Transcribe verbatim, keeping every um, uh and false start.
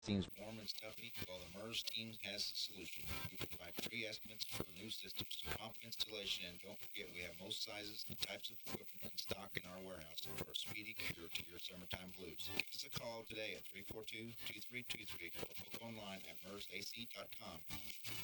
Seems warm and stuffy? Well, the MERS team has the solution. We provide free estimates for new systems, prompt installation, and don't forget we have most sizes and types of equipment in stock in our warehouse for a speedy cure to your summertime blues. Give us a call today at three four two, two three two three or book online at mers a c dot com.